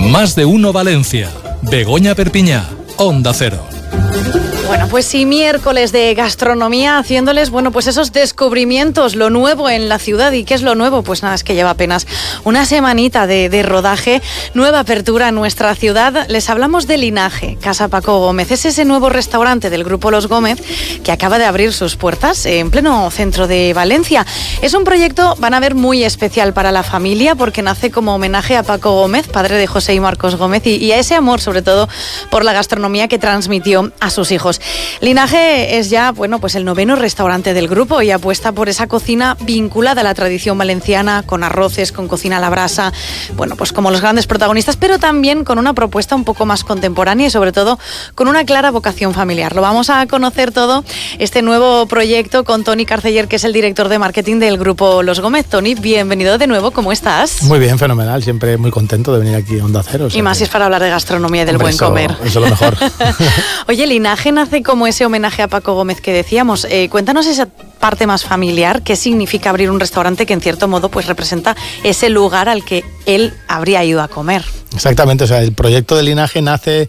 Más de uno Valencia. Begoña Perpiñá, Onda Cero. Bueno, pues sí, miércoles de gastronomía, haciéndoles, pues esos descubrimientos, lo nuevo en la ciudad. ¿Y qué es lo nuevo? Pues nada, es que lleva apenas una semanita de rodaje, nueva apertura en nuestra ciudad. Les hablamos de Linaje, Casa Paco Gómez. Es ese nuevo restaurante del grupo Los Gómez que acaba de abrir sus puertas en pleno centro de Valencia. Es un proyecto, van a ver, muy especial para la familia porque nace como homenaje a Paco Gómez, padre de José y Marcos Gómez, y a ese amor, sobre todo, por la gastronomía que transmitió a sus hijos. Linaje es ya, pues el 9º restaurante del grupo y apuesta por esa cocina vinculada a la tradición valenciana, con arroces, con cocina a la brasa, pues como los grandes protagonistas, pero también con una propuesta un poco más contemporánea y sobre todo con una clara vocación familiar. Lo vamos a conocer todo, este nuevo proyecto, con Toni Carceller, que es el director de marketing del grupo Los Gómez. Toni, bienvenido de nuevo, ¿cómo estás? Muy bien, fenomenal, siempre muy contento de venir aquí a Onda Cero. Y más si es para hablar de gastronomía y del buen comer. Eso es lo mejor. Oye, Linaje nace como ese homenaje a Paco Gómez que decíamos. Cuéntanos esa parte más familiar, qué significa abrir un restaurante que en cierto modo representa ese lugar al que él habría ido a comer. Exactamente, el proyecto de Linaje nace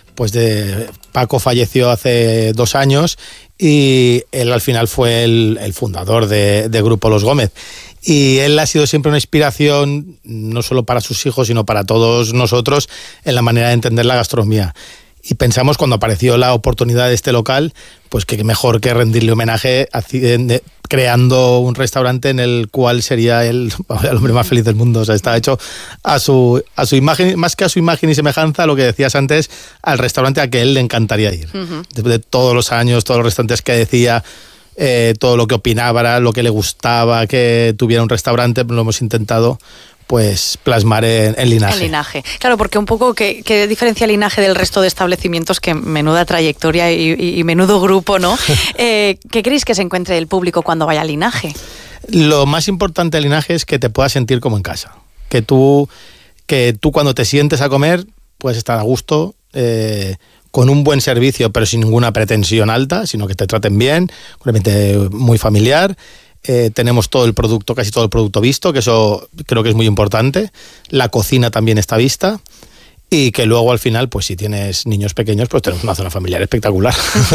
de Paco falleció hace 2 años y él al final fue el fundador de Grupo Los Gómez. Y él ha sido siempre una inspiración, no solo para sus hijos, sino para todos nosotros, en la manera de entender la gastronomía. Y pensamos, cuando apareció la oportunidad de este local, pues que mejor que rendirle homenaje creando un restaurante en el cual sería él el hombre más feliz del mundo. Está hecho a su imagen, más que a su imagen y semejanza, lo que decías antes, al restaurante a que él le encantaría ir. Uh-huh. Después de todos los años, todos los restaurantes que decía, todo lo que opinaba, lo que le gustaba que tuviera un restaurante, lo hemos intentado plasmar en Linaje. En Linaje. Claro, porque un poco, ¿qué diferencia Linaje del resto de establecimientos? Que menuda trayectoria y menudo grupo, ¿no? ¿Qué creéis que se encuentre el público cuando vaya a Linaje? Lo más importante de Linaje es que te puedas sentir como en casa. Que tú cuando te sientes a comer puedes estar a gusto, con un buen servicio, pero sin ninguna pretensión alta, sino que te traten bien, un ambiente muy familiar. Tenemos casi todo el producto visto, que eso creo que es muy importante. La cocina también está vista. Y que luego al final, si tienes niños pequeños, tenemos una zona familiar espectacular.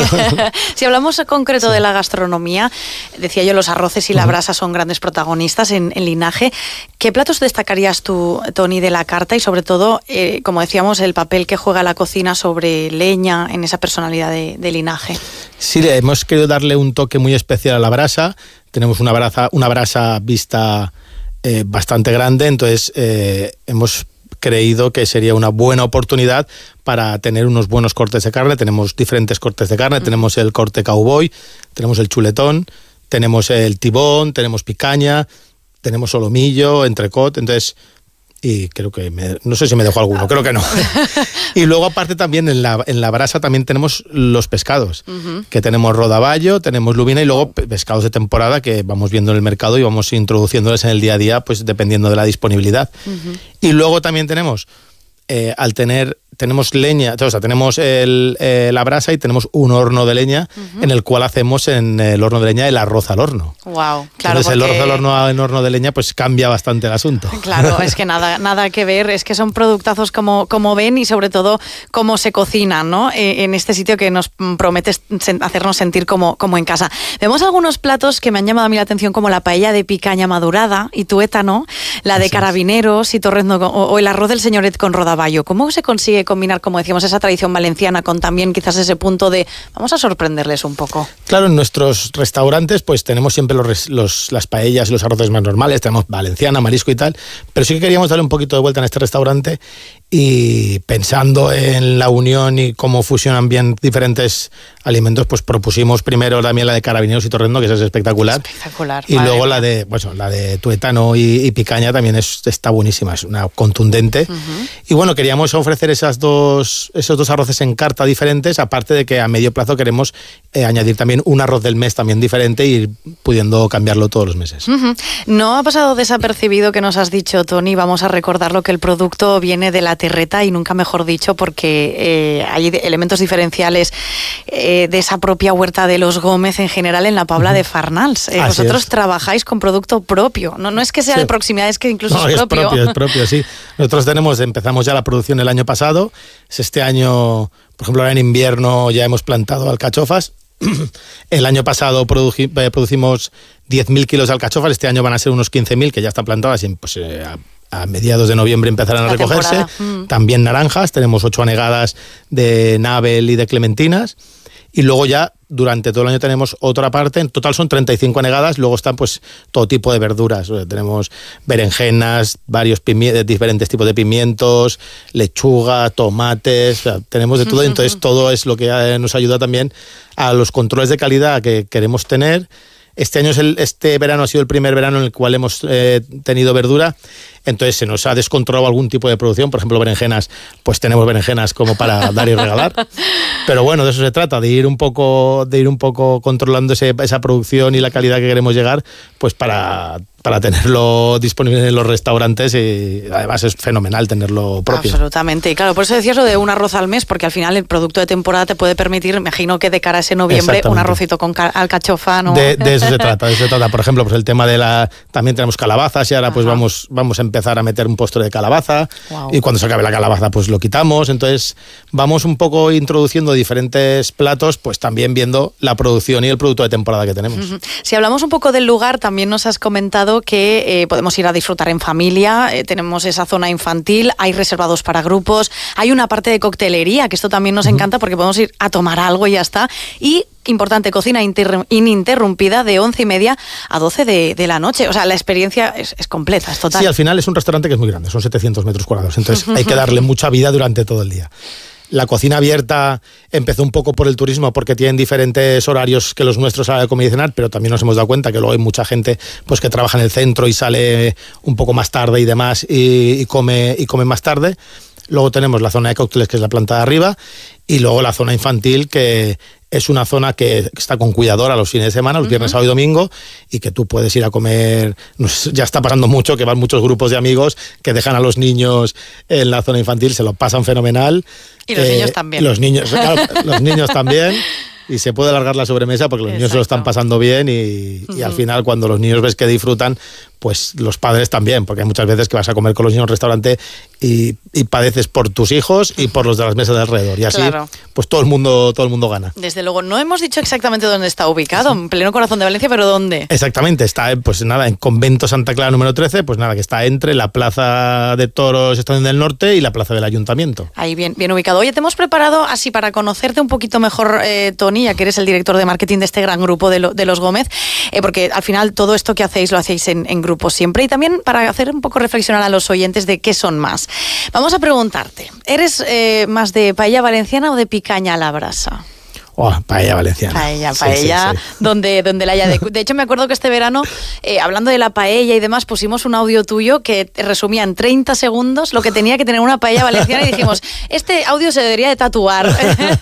Si hablamos en concreto de la gastronomía, decía yo, los arroces y la brasa son grandes protagonistas en Linaje. ¿Qué platos destacarías tú, Toni, de la carta? Y sobre todo, como decíamos, el papel que juega la cocina sobre leña en esa personalidad de Linaje. Sí, hemos querido darle un toque muy especial a la brasa. Tenemos una brasa vista bastante grande, entonces hemos creído que sería una buena oportunidad para tener unos buenos cortes de carne. Tenemos diferentes cortes de carne, tenemos el corte cowboy, tenemos el chuletón, tenemos el tibón, tenemos picaña, tenemos solomillo, entrecot, entonces... Y creo que, no sé si me dejo alguno, creo que no. Y luego aparte también en la brasa también tenemos los pescados, uh-huh. Que tenemos rodaballo, tenemos lubina y luego pescados de temporada que vamos viendo en el mercado y vamos introduciéndoles en el día a día, dependiendo de la disponibilidad. Uh-huh. Y luego también tenemos, tenemos leña, tenemos la brasa y tenemos un horno de leña, uh-huh. En el cual hacemos en el horno de leña el arroz al horno. Wow, claro. Entonces el arroz al horno en horno de leña cambia bastante el asunto. Claro, es que nada que ver, es que son productazos como ven y sobre todo cómo se cocinan, ¿no? En este sitio que nos promete hacernos sentir como en casa. Vemos algunos platos que me han llamado a mí la atención, como la paella de picaña madurada y tuétano, la de carabineros y torrezno o el arroz del señoret con rodaballo. ¿Cómo se consigue combinar, como decíamos, esa tradición valenciana con también quizás ese punto de vamos a sorprenderles un poco? Claro, en nuestros restaurantes tenemos siempre las paellas y los arroces más normales, tenemos valenciana, marisco y tal, pero sí que queríamos darle un poquito de vuelta en este restaurante y pensando en la unión y cómo fusionan bien diferentes alimentos, propusimos primero también la de carabineros y torrezno, que esa es espectacular. Espectacular. Y luego la de tuétano y picaña también está buenísima, es una contundente. Uh-huh. Y queríamos ofrecer esos dos arroces en carta diferentes, aparte de que a medio plazo queremos añadir también un arroz del mes también diferente y ir pudiendo cambiarlo todos los meses. Uh-huh. No ha pasado desapercibido que nos has dicho, Toni, vamos a recordarlo, que el producto viene de la terreta, y nunca mejor dicho, porque hay elementos diferenciales de esa propia huerta de los Gómez en general en la Pobla de Farnals. Vosotros trabajáis con producto propio, no es que sea de proximidad, es que incluso es propio. Es propio, sí. Nosotros empezamos ya la producción el año pasado. Este año, por ejemplo, ahora en invierno ya hemos plantado alcachofas. El año pasado producimos 10.000 kilos de alcachofas, este año van a ser unos 15.000 que ya están plantadas y pues, a mediados de noviembre empezarán a recogerse. También naranjas, tenemos 8 anegadas de navel y de clementinas. Y luego ya durante todo el año tenemos otra parte, en total son 35 anegadas, luego están pues todo tipo de verduras, o sea, tenemos berenjenas, diferentes tipos de pimientos, lechuga, tomates, o sea, tenemos de todo, entonces todo es lo que nos ayuda también a los controles de calidad que queremos tener. Este verano ha sido el primer verano en el cual hemos tenido verdura, entonces se nos ha descontrolado algún tipo de producción, por ejemplo berenjenas, pues tenemos berenjenas como para dar y regalar, pero bueno, de eso se trata, de ir un poco controlando esa producción y la calidad que queremos llegar, pues para tenerlo disponible en los restaurantes, y además es fenomenal tenerlo propio. Absolutamente, y claro, por eso decías lo de un arroz al mes, porque al final el producto de temporada te puede permitir, imagino que de cara a ese noviembre, un arrocito con alcachofa, ¿no? De eso se trata, por ejemplo, pues el tema también tenemos calabazas y ahora pues vamos a empezar a meter un postre de calabaza, y cuando se acabe la calabaza pues lo quitamos, entonces vamos un poco introduciendo diferentes platos, pues también viendo la producción y el producto de temporada que tenemos. Si hablamos un poco del lugar, también nos has comentado que podemos ir a disfrutar en familia, tenemos esa zona infantil, hay reservados para grupos, hay una parte de coctelería, que esto también nos encanta porque podemos ir a tomar algo y ya está, y importante, cocina ininterrumpida de 11:30 a 12 de la noche. O sea, la experiencia es completa, es total. Sí, al final es un restaurante que es muy grande, son 700 metros cuadrados, entonces hay que darle mucha vida durante todo el día. La cocina abierta empezó un poco por el turismo, porque tienen diferentes horarios que los nuestros a la hora de comer y cenar, pero también nos hemos dado cuenta que luego hay mucha gente pues, que trabaja en el centro y sale un poco más tarde y demás y come más tarde. Luego tenemos la zona de cócteles, que es la planta de arriba, y luego la zona infantil, que es una zona que está con cuidadora los fines de semana, los viernes, sábado y domingo, y que tú puedes ir a comer. Ya está pasando mucho, que van muchos grupos de amigos que dejan a los niños en la zona infantil, se lo pasan fenomenal. Y los niños también. Los niños también. Y se puede alargar la sobremesa porque los niños se lo están pasando bien y al final, cuando los niños ves que disfrutan, pues los padres también, porque hay muchas veces que vas a comer con los niños en un restaurante y padeces por tus hijos y por los de las mesas de alrededor, y así pues todo el mundo gana. Desde luego, no hemos dicho exactamente dónde está ubicado, en pleno corazón de Valencia, pero ¿dónde? Exactamente, está pues nada, en Convento Santa Clara número 13, pues nada, que está entre la Plaza de Toros Estación del Norte y la Plaza del Ayuntamiento. Ahí bien ubicado. Oye, te hemos preparado así para conocerte un poquito mejor, Toni, ya que eres el director de marketing de este gran grupo de los Gómez, porque al final todo esto que hacéis lo hacéis en grupos siempre, y también para hacer un poco reflexionar a los oyentes de qué son más. Vamos a preguntarte, ¿eres más de paella valenciana o de picaña a la brasa? Paella valenciana. Paella, sí. Donde la haya. De hecho, me acuerdo que este verano, hablando de la paella y demás, pusimos un audio tuyo que resumía en 30 segundos lo que tenía que tener una paella valenciana, y dijimos, este audio se debería de tatuar,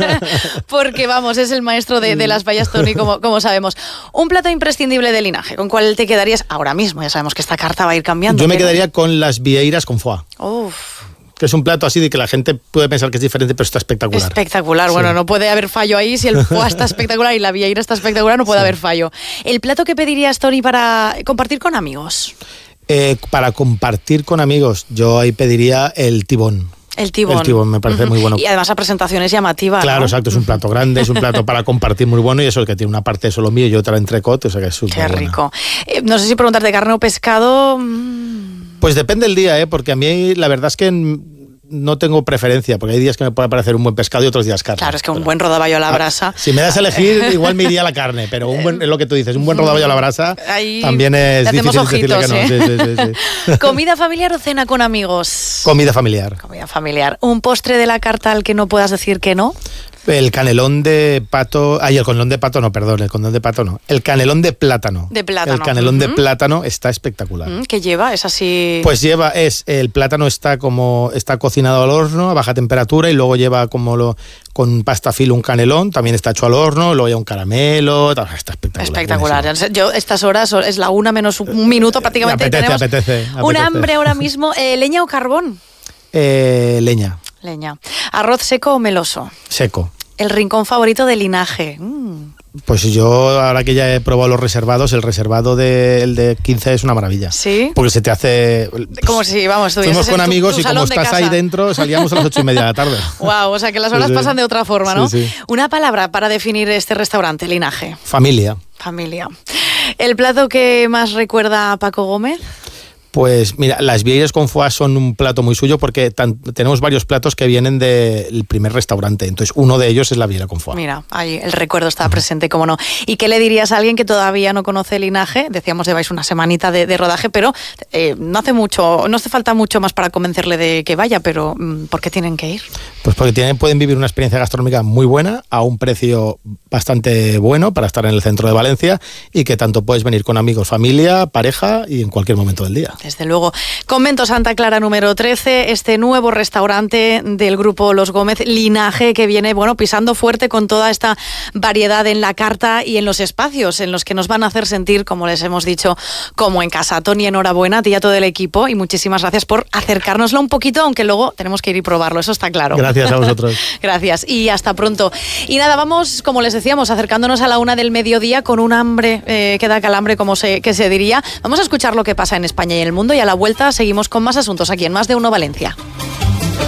porque vamos, es el maestro de las paellas, Toni, como sabemos. Un plato imprescindible de Linaje, ¿con cuál te quedarías ahora mismo? Ya sabemos que esta carta va a ir cambiando. Yo me quedaría con las vieiras con foie. Que es un plato así de que la gente puede pensar que es diferente, pero está espectacular. Espectacular, bueno, no puede haber fallo ahí. Si el foie está espectacular y la vieira está espectacular, no puede haber fallo. ¿El plato que pedirías, Toni, para compartir con amigos? Para compartir con amigos, yo ahí pediría el tibón. El tibón me parece muy bueno. Y además la presentación es llamativa, Claro, ¿no? Exacto, es un plato grande, es un plato para compartir muy bueno, y eso, el que tiene una parte solo mío y otra entrecot, o sea que es súper Qué rico. No sé si preguntarte, ¿carne o pescado? Pues depende del día, porque a mí la verdad es que no tengo preferencia, porque hay días que me puede parecer un buen pescado y otros días carne. Claro, es que un buen rodaballo a la brasa. Si me das a elegir, igual me iría a la carne, pero es lo que tú dices, un buen rodaballo a la brasa ahí también es difícil ojitos, decirle que no. Sí. ¿Comida familiar o cena con amigos? Comida familiar. Comida familiar. ¿Un postre de la carta al que no puedas decir que no? El canelón de pato... el canelón de pato no, perdón, el canelón de pato no. El canelón de plátano. De plátano. El canelón de plátano está espectacular. ¿Qué lleva? Es así... Pues el plátano está cocinado al horno a baja temperatura, y luego lleva con pasta filo un canelón, también está hecho al horno, luego lleva un caramelo, está espectacular. Espectacular. Buenísimo. Yo estas horas, es la 1 menos un minuto prácticamente. Apetece. Un hambre ahora mismo. ¿Leña o carbón? Leña. Leña. ¿Arroz seco o meloso? Seco. ¿El rincón favorito de Linaje? Pues yo, ahora que ya he probado los reservados, el reservado el de 15 es una maravilla. ¿Sí? Porque se te hace... Como si, vamos, fuimos con amigos tu y como estás ahí dentro, salíamos a las 8:30 de la tarde. Wow, o sea que las horas pasan de otra forma, ¿no? Sí. Una palabra para definir este restaurante, Linaje. Familia. Familia. ¿El plato que más recuerda a Paco Gómez? Pues mira, las vieilles con foie son un plato muy suyo porque tenemos varios platos que vienen del primer restaurante. Entonces, uno de ellos es la vieilla con foie. Mira, ahí el recuerdo está presente, cómo no. ¿Y qué le dirías a alguien que todavía no conoce el Linaje? Decíamos, lleváis una semanita de rodaje, pero no hace falta mucho más para convencerle de que vaya, pero ¿por qué tienen que ir? Pues porque pueden vivir una experiencia gastronómica muy buena a un precio bastante bueno para estar en el centro de Valencia y que tanto puedes venir con amigos, familia, pareja y en cualquier momento del día. Desde luego. Convento Santa Clara número 13, este nuevo restaurante del grupo Los Gómez, Linaje, que viene pisando fuerte con toda esta variedad en la carta y en los espacios en los que nos van a hacer sentir, como les hemos dicho, como en casa. Tony, enhorabuena a ti y a todo el equipo y muchísimas gracias por acercárnoslo un poquito, aunque luego tenemos que ir y probarlo, eso está claro. Gracias a vosotros. Gracias y hasta pronto. Y nada, vamos, como les decíamos, acercándonos a la 1 del mediodía con un hambre que da calambre, que se diría. Vamos a escuchar lo que pasa en España y el mundo y a la vuelta seguimos con más asuntos aquí en Más de Uno Valencia.